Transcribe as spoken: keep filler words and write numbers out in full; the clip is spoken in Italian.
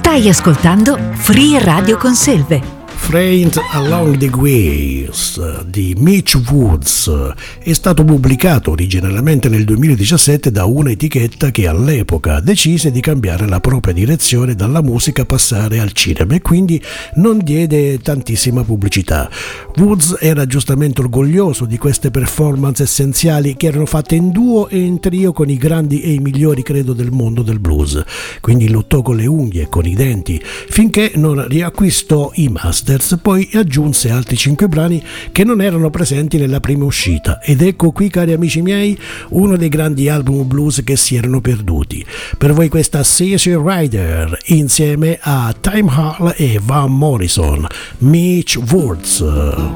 Stai ascoltando Free Radio Conselve. Friend Along the Ways di Mitch Woods è stato pubblicato originariamente nel duemiladiciassette da una etichetta che all'epoca decise di cambiare la propria direzione dalla musica passare al cinema e quindi non diede tantissima pubblicità. Woods era giustamente orgoglioso di queste performance essenziali che erano fatte in duo e in trio con i grandi e i migliori credo del mondo del blues, quindi lottò con le unghie e con i denti finché non riacquistò i master. Poi aggiunse altri cinque brani che non erano presenti nella prima uscita ed ecco qui, cari amici miei, uno dei grandi album blues che si erano perduti. Per voi questa Easy Rider insieme a Time Hall e Van Morrison, Mitch Woods.